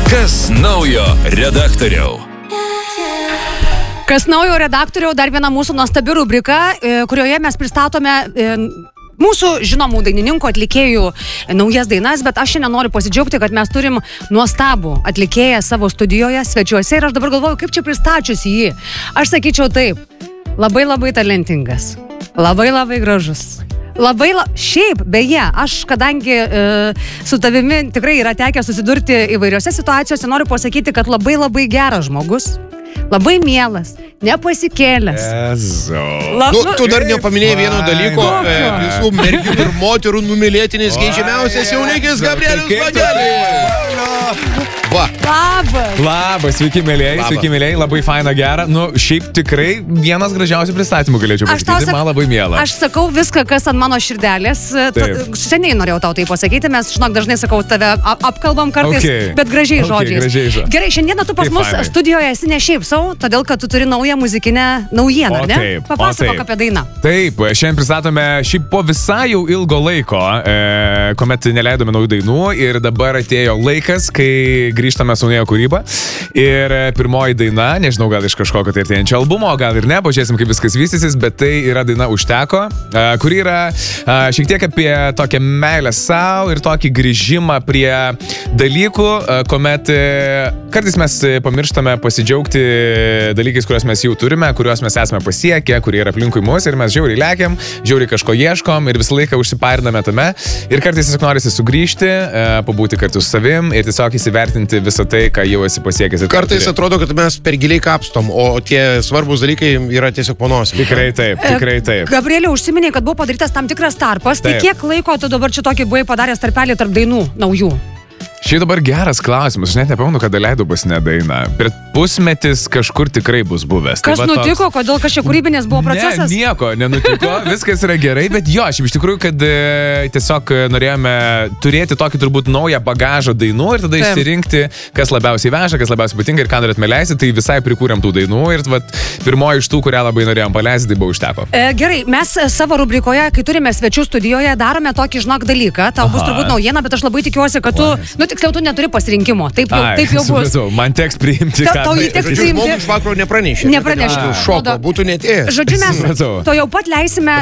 Kas naujo redaktoriau? Kas naujo redaktoriau, dar viena mūsų nuostabi rubrika, kurioje mes pristatome mūsų žinomų dainininkų, atlikėjų naujas dainas, bet aš šiandien noriu pasidžiaugti, kad mes turim nuostabų atlikėją savo studijoje, svečiuose ir aš dabar galvoju, kaip čia pristačius jį. Aš sakyčiau taip, labai talentingas, labai gražus. Šiaip, beje, aš kadangi su tavimi tikrai yra tekę susidurti įvairiose situacijose, noriu pasakyti, kad labai geras žmogus, labai mielas, nepasikėlęs. Tu dar nepaminėjai vieno dalyko, visų merginų ir moterų numylėtinis geidžiamiausias jaunikis Gabrielius Vangelis. Labas, sveiki mėlėjai, labai faina, gera. Nu, šiaip tikrai vienas gražiausių pristatymų galėčiau pasakyti, man labai miela. Aš sakau viską, kas ant mano širdelės. Seniai norėjau tau tai pasakyti, mes, žinok, dažnai sakau, tave apkalbam kartais, bet gražiai žodžiais. Gerai, šiandieną tu pas mus studijoje esi ne šiaip savo, todėl, kad tu turi naują muzikinę naujieną, ne? Papasakok apie dainą. Taip, šiandien pristatome šiaip po visai jau ilgo laiko, kuomet neleidome naujų dainų ir dabar atėjo laikas, kai grįžtame su nauja kūryba. Ir pirmoji daina, nežinau, gal iš kažkokio tai artėjančio albumo, gal ir ne, pažiūrėsim, kaip viskas vystysis, bet tai yra daina Užteko, kuri yra šiek tiek apie tokią meilę savo ir tokį grįžimą prie dalykų, kuomet kartais mes pamirštame pasidžiaugti dalykais, kuriuos mes jau turime, kuriuos mes esame pasiekę, kurie yra aplinkui mus ir mes žiauriai lekiam, žiauriai kažko ieškom ir visą laiką užsipariname tame ir kartais tiesiog norisi sugrįžti, pabūti kartu su savim ir tiesiog įsivertinti visą tai, ką jau esi pasiekęs. Kartais atrodo, kad mes per giliai kapstom, o tie svarbus dalykai yra tiesiog po nosim. Tikrai taip. Gabrieliau, užsiminei, kad buvo padarytas tam tikras tarpas. Tai kiek laiko tu dabar čia tokį buvai padaręs tarpelį tarp dainų naujų? Šiaip dabar geras klausimas, aš net nepamenu, kada leidau pasinę dainą. Per pusmetis kažkur tikrai bus buvęs. Kas nutiko, kodėl kažkaip kūrybinės buvo procesas? Ne, nieko nenutiko, viskas yra gerai, bet jo, aš iš tikrųjų, kad tiesiog norėjome turėti tokį turbūt naują bagažą dainų ir tada išsirinkti, kas labiausiai veža, kas labiausiai patinka ir ką norėtume leisti, tai visai prikūrėm tų dainų ir pirmoji iš tų, kurią labai norėjom paleisti, tai buvo Užteko. Gerai, mes savo rubrikoje, kai turime svečių studijoje, darome tokį dalyką, tau bus turbūt naujiena, bet aš labai tikiuosi, kad tu tiksliau, tu neturi pasirinkimo. Taip jau bus. Man teks priimti, ką tau jį teks priimti. Žmogus iš vakaro nepranešė. Šoko, būtų netėjęs. Žodžiu, mes to jau pat leisime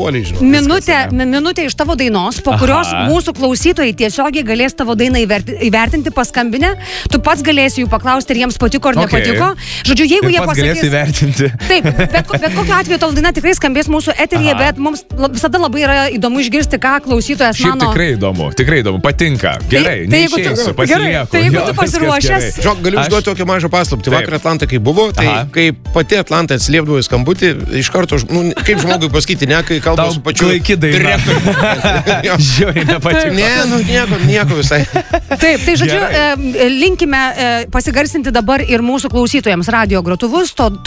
minutę iš tavo dainos, po kurios mūsų klausytojai tiesiogiai galės tavo dainą įvertinti, paskambinę. Tu pats galėsi jų paklausti, ar jiems patiko ar nepatiko. Žodžiu, jeigu jie pasakys... įvertinti. Taip, bet kokiu atveju tavo daina tikrai skambės mūsų eteryje, bet mums visada labai yra įdomu išgirsti, ką klausytojas mano. Šiaip tikrai įdomu, patinka. Gerai, Gerai, tai jeigu tu pasiruošęs... Žinok, galiu užduoti tokią mažą paslaptį. Vakar Atlanta, kai buvo, tai kai pati Atlanta atsiliepdavo į skambutį, iš karto, kaip žmogui pasakyti, ne, kai kalba su pačiu direktoriumi. Žiauriai nepatiko. Ne, nieko visai. Taip, tai žodžiu, linkime pasigarsinti dabar ir mūsų klausytojams radijo grotuvus,